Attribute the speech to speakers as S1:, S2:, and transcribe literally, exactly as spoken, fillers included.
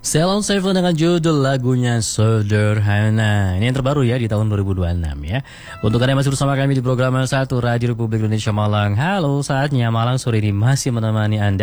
S1: Ceylon Seven dengan judul lagunya Sederhana. Ini yang terbaru ya di tahun dua ribu dua puluh enam ya. Untuk Anda yang masih bersama kami di program satu Radio Republik Indonesia Malang. Halo, saatnya Malang sore ini masih menemani Anda